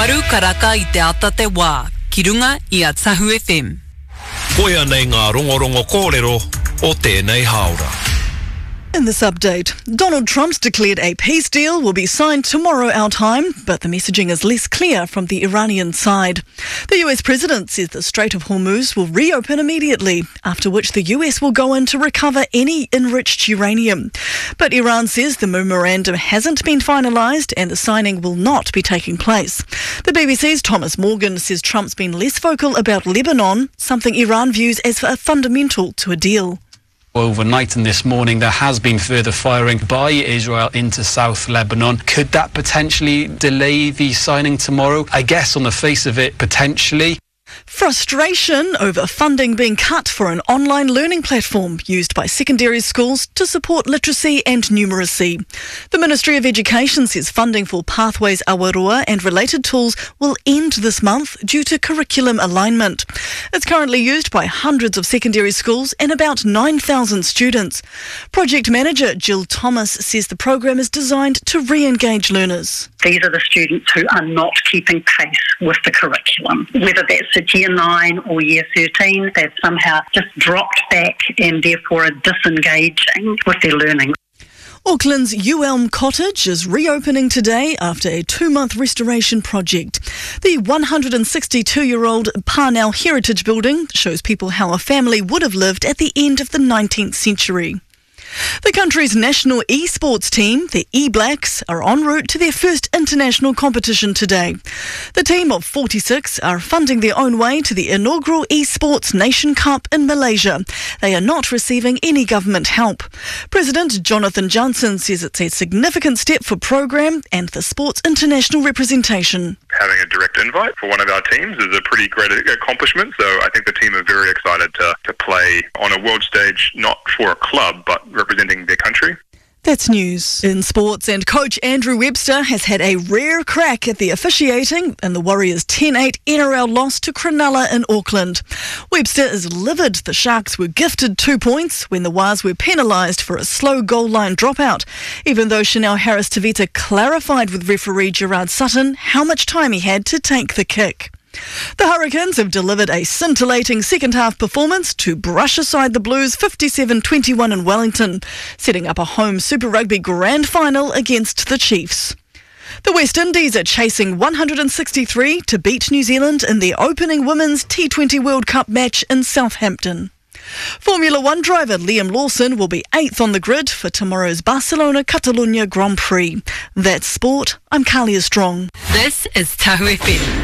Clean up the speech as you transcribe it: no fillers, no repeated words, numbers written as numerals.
Waru karaka I te ata te wā, ki runga I a Tahu FM. Koia nei ngā rongorongo kōrero o tēnei haora. In this update, Donald Trump's declared a peace deal will be signed tomorrow our time, but the messaging is less clear from the Iranian side. The US president says the Strait of Hormuz will reopen immediately, after which the US will go in to recover any enriched uranium. But Iran says the memorandum hasn't been finalised and the signing will not be taking place. The BBC's Thomas Morgan says Trump's been less vocal about Lebanon, something Iran views as fundamental to a deal. Overnight and this morning there has been further firing by Israel into South Lebanon. Could that potentially delay the signing tomorrow? I guess on the face of it, potentially. Frustration over funding being cut for an online learning platform used by secondary schools to support literacy and numeracy. The Ministry of Education says funding for Pathways Awarua and related tools will end this month due to curriculum alignment. It's currently used by hundreds of secondary schools and about 9,000 students. Project manager Jill Thomas says the program is designed to re-engage learners. These are the students who are not keeping pace with the curriculum. Whether that's at Year 9 or Year 13, they've somehow just dropped back and therefore are disengaging with their learning. Auckland's Uelm Cottage is reopening today after a 2-month restoration project. The 162-year-old Parnell Heritage Building shows people how a family would have lived at the end of the 19th century. The country's national esports team, the E-Blacks, are en route to their first international competition today. The team of 46 are funding their own way to the inaugural Esports Nation Cup in Malaysia. They are not receiving any government help. President Jonathan Johnson says it's a significant step for program and the sport's international representation. Having a direct invite for one of our teams is a pretty great accomplishment, so I think the team are very excited to play on a world stage, not for a club, but representing their country. That's news. In sports, and coach Andrew Webster has had a rare crack at the officiating in the Warriors' 10-8 NRL loss to Cronulla in Auckland. Webster is livid the Sharks were gifted 2 points when the Wars were penalised for a slow goal line dropout, even though Chanel Harris-Tavita clarified with referee Gerard Sutton how much time he had to take the kick. The Hurricanes have delivered a scintillating second-half performance to brush aside the Blues 57-21 in Wellington, setting up a home Super Rugby grand final against the Chiefs. The West Indies are chasing 163 to beat New Zealand in the opening Women's T20 World Cup match in Southampton. Formula One driver Liam Lawson will be 8th on the grid for tomorrow's Barcelona-Catalunya Grand Prix. That's sport. I'm Kalia Strong. This is Tahu FM.